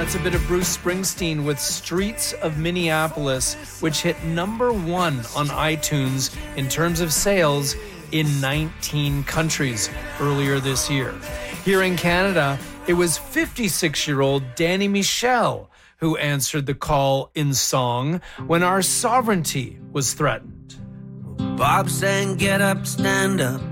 That's a bit of Bruce Springsteen with Streets of Minneapolis, which hit number 1 on iTunes in terms of sales in 19 countries earlier this year. Here in Canada, it was 56-year-old Danny Michel who answered the call in song when our sovereignty was threatened. Bob sang, get up, stand up.